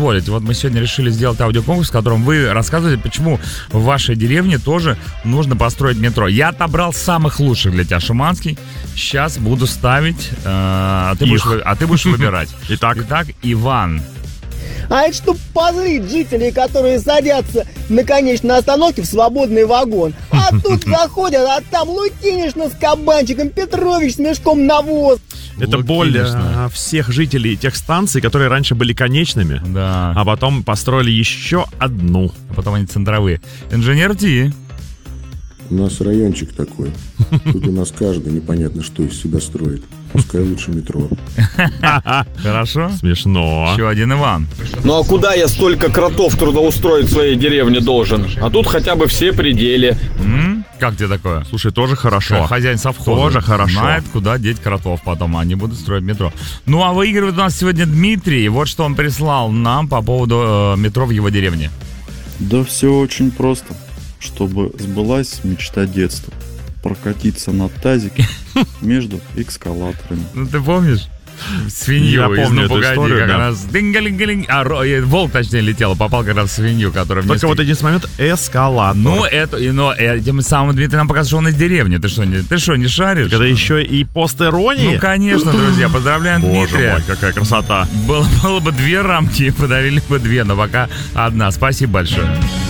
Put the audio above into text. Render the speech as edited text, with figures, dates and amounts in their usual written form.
позволить. Вот мы сегодня решили сделать аудиоконкурс, в котором вы рассказываете, почему в вашей деревне тоже нужно построить метро. Я отобрал самых лучших для тебя, Шуманский. Сейчас буду ставить, а ты будешь выбирать. Итак, Иван. А это чтобы позлить жителей, которые садятся на конечной остановке в свободный вагон. А тут заходят, а там Лукинишна с кабанчиком, Петрович с мешком навоз. Это боль всех жителей тех станций, которые раньше были конечными, да. А потом построили еще одну. А потом они центровые. Инженер Ти. У нас райончик такой. Тут у нас каждый непонятно что из себя строит. Пускай лучше метро. Хорошо? Смешно. Еще один Иван. Ну а куда я столько кротов трудоустроить в своей деревне должен? А тут хотя бы все пределы. Как тебе такое? Слушай, тоже хорошо. Хозяин совхоза тоже хорошо. знает, куда деть кротов потом, они будут строить метро. Ну а выигрывает у нас сегодня Дмитрий. Вот что он прислал нам по поводу метро в его деревне. Да все очень просто. Чтобы сбылась мечта детства. Прокатиться на тазике между эскалаторами. Ну ты помнишь? Свинью. Я помню эту историю, как да. раз дингалингалинг. Волк, точнее, летел, попал как раз в свинью, которая... Только вот единственный момент — эскалатор. Ну, этим самым Дмитрий нам показал, что он из деревни. Ты что, не шаришь? Когда еще и постерония? Ну, конечно, друзья, поздравляем Дмитрия. Боже мой, какая красота. Было бы 2 рамки, подарили бы 2, но пока одна. Спасибо большое.